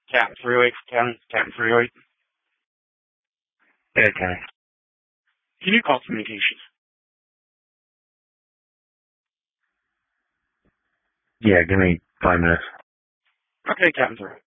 Captain 308, Captain 308. Okay. Can you call communications? Yeah, give me 5 minutes. Okay, Captain 308.